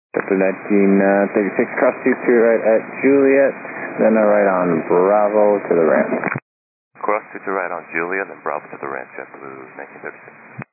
After 1936, cross 23 right at Juliet, then a right on Bravo to the ramp. Cross 22 right on Juliet, then Bravo to the ramp, JetBlue 1936.